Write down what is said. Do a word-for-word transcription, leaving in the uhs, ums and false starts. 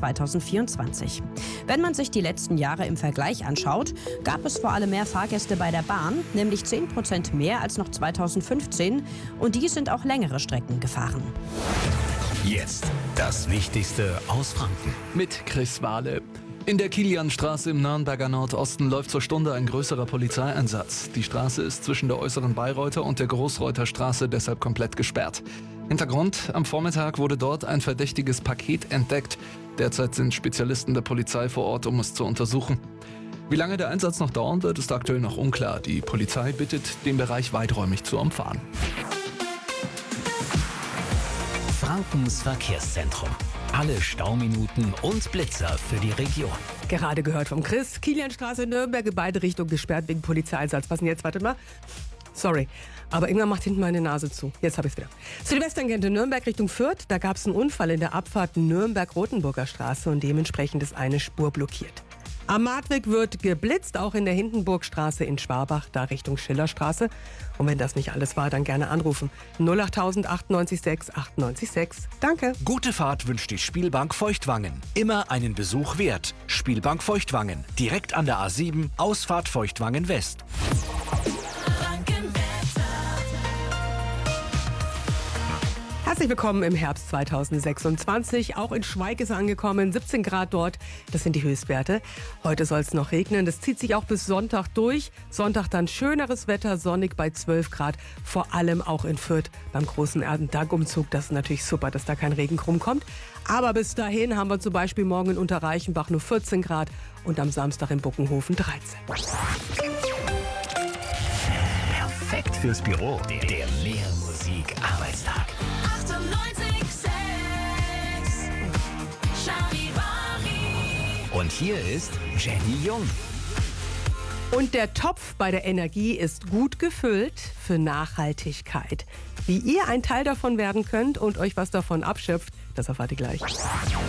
zweitausendvierundzwanzig. Wenn man sich die letzten Jahre im Vergleich anschaut, gab es vor allem mehr Fahrgäste bei der Bahn, nämlich zehn Prozent mehr als noch zweitausendfünfzehn. Und die sind auch längere Strecken gefahren. Jetzt das Wichtigste aus Franken. Mit Chris Wahle. In der Kilianstraße im Nürnberger Nordosten läuft zur Stunde ein größerer Polizeieinsatz. Die Straße ist zwischen der äußeren Bayreuther und der Großreuther Straße deshalb komplett gesperrt. Hintergrund: Am Vormittag wurde dort ein verdächtiges Paket entdeckt. Derzeit sind Spezialisten der Polizei vor Ort, um es zu untersuchen. Wie lange der Einsatz noch dauern wird, ist aktuell noch unklar. Die Polizei bittet, den Bereich weiträumig zu umfahren. Frankens Verkehrszentrum. Alle Stauminuten und Blitzer für die Region. Gerade gehört vom Chris. Kilianstraße, Nürnberg, in beide Richtungen gesperrt wegen Polizeieinsatz. Was denn jetzt? Wartet mal. Sorry, aber irgendwann macht hinten meine Nase zu. Jetzt habe ich es wieder. Südwesttangente Nürnberg Richtung Fürth. Da gab es einen Unfall in der Abfahrt Nürnberg-Rotenburger Straße und dementsprechend ist eine Spur blockiert. Am Martweg wird geblitzt, auch in der Hindenburgstraße in Schwabach, da Richtung Schillerstraße. Und wenn das nicht alles war, dann gerne anrufen. null acht acht neun sechs acht neun sechs. Danke. Gute Fahrt wünscht die Spielbank Feuchtwangen. Immer einen Besuch wert. Spielbank Feuchtwangen. Direkt an der A sieben, Ausfahrt Feuchtwangen West. Herzlich willkommen im Herbst zweitausendsechsundzwanzig. Auch in Schweig ist angekommen, siebzehn Grad dort. Das sind die Höchstwerte. Heute soll es noch regnen. Das zieht sich auch bis Sonntag durch. Sonntag dann schöneres Wetter, sonnig bei zwölf Grad. Vor allem auch in Fürth beim großen Erntedankumzug. Das ist natürlich super, dass da kein Regen kommt. Aber bis dahin haben wir zum Beispiel morgen in Unterreichenbach nur vierzehn Grad und am Samstag in Buckenhofen dreizehn. Perfekt fürs Büro. Der, der Mehr Musik Arbeitstag. Und hier ist Jenny Jung. Und der Topf bei der Energie ist gut gefüllt für Nachhaltigkeit. Wie ihr ein Teil davon werden könnt und euch was davon abschöpft, das erfahrt ihr gleich.